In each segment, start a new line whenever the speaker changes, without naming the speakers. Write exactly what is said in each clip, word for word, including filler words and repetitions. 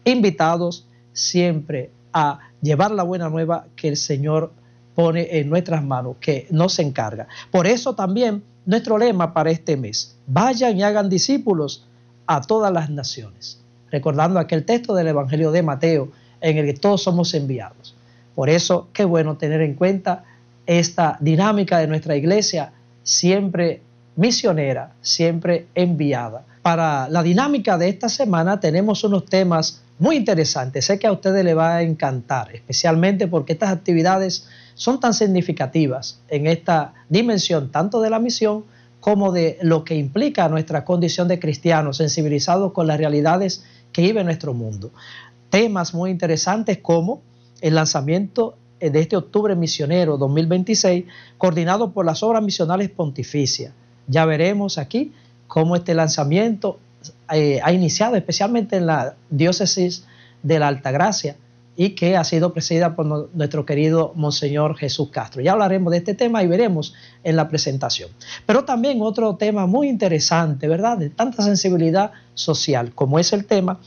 invitados siempre a llevar la buena nueva que el Señor pone en nuestras manos, que nos encarga. Por eso también nuestro lema para este mes: vayan y hagan discípulos a todas las naciones. Recordando aquel texto del Evangelio de Mateo, en el que todos somos enviados. Por eso, qué bueno tener en cuenta esta dinámica de nuestra iglesia, siempre misionera, siempre enviada. Para la dinámica de esta semana tenemos unos temas muy interesantes. Sé que a ustedes les va a encantar, especialmente porque estas actividades son tan significativas en esta dimensión, tanto de la misión como de lo que implica nuestra condición de cristianos, sensibilizados con las realidades que vive nuestro mundo. Temas muy interesantes como el lanzamiento de este octubre misionero dos mil veintiséis, coordinado por las obras misionales pontificias. Ya veremos aquí cómo este lanzamiento eh, ha iniciado especialmente en la diócesis de la Altagracia y que ha sido presidida por no, nuestro querido Monseñor Jesús Castro. Ya hablaremos de este tema y veremos en la presentación. Pero también otro tema muy interesante, ¿verdad?, de tanta sensibilidad social, como es el tema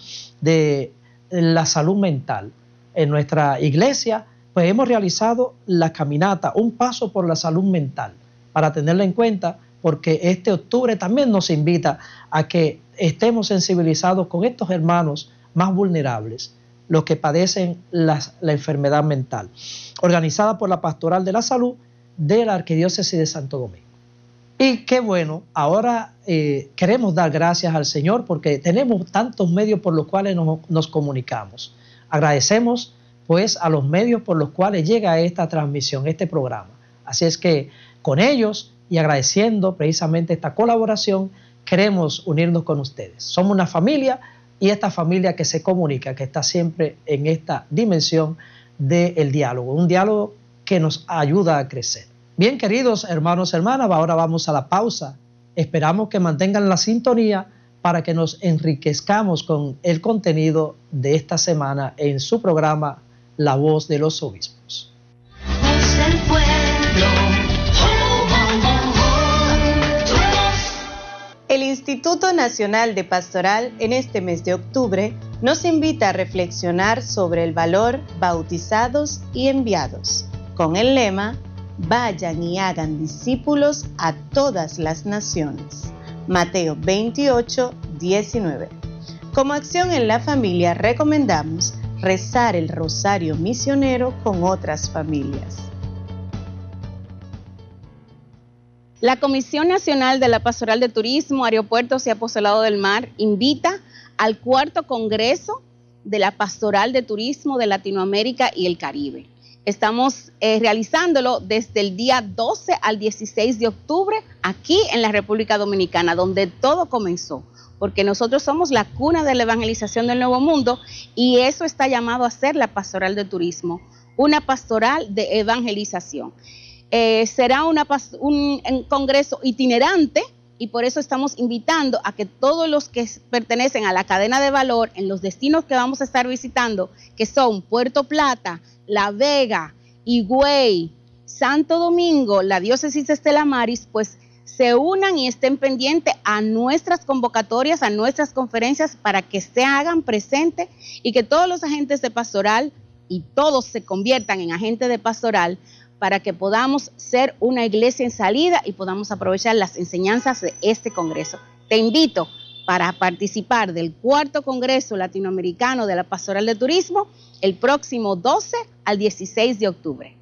de la salud mental. En nuestra iglesia, pues hemos realizado la caminata, un paso por la salud mental, para tenerla en cuenta, porque este octubre también nos invita a que estemos sensibilizados con estos hermanos más vulnerables, los que padecen las, la enfermedad mental, organizada por la Pastoral de la Salud de la Arquidiócesis de Santo Domingo. Y qué bueno, ahora eh, queremos dar gracias al Señor porque tenemos tantos medios por los cuales nos, nos comunicamos. Agradecemos pues a los medios por los cuales llega esta transmisión, este programa. Así es que con ellos y agradeciendo precisamente esta colaboración, queremos unirnos con ustedes. Somos una familia y esta familia que se comunica, que está siempre en esta dimensión del diálogo, un diálogo que nos ayuda a crecer. Bien, queridos hermanos y hermanas, ahora vamos a la pausa. Esperamos que mantengan la sintonía para que nos enriquezcamos con el contenido de esta semana en su programa La Voz de los Obispos.
El Instituto Nacional de Pastoral en este mes de octubre nos invita a reflexionar sobre el valor bautizados y enviados, con el lema vayan y hagan discípulos a todas las naciones. Mateo veintiocho, diecinueve. Como acción en la familia recomendamos rezar el rosario misionero con otras familias.
La Comisión Nacional de la Pastoral de Turismo, Aeropuertos y Apostolado del Mar invita al cuarto Congreso de la Pastoral de Turismo de Latinoamérica y el Caribe. Estamos eh, realizándolo desde el día doce al dieciséis de octubre aquí en la República Dominicana, donde todo comenzó, porque nosotros somos la cuna de la evangelización del Nuevo Mundo y eso está llamado a ser la Pastoral de Turismo, una pastoral de evangelización. Eh, será una, un, un congreso itinerante y por eso estamos invitando a que todos los que pertenecen a la cadena de valor en los destinos que vamos a estar visitando, que son Puerto Plata, La Vega, Higüey, Santo Domingo, la diócesis de Estela Maris, pues se unan y estén pendientes a nuestras convocatorias, a nuestras conferencias para que se hagan presentes y que todos los agentes de pastoral y todos se conviertan en agentes de pastoral para que podamos ser una iglesia en salida y podamos aprovechar las enseñanzas de este congreso. Te invito para participar del cuarto Congreso Latinoamericano de la Pastoral de Turismo el próximo doce al dieciséis de octubre.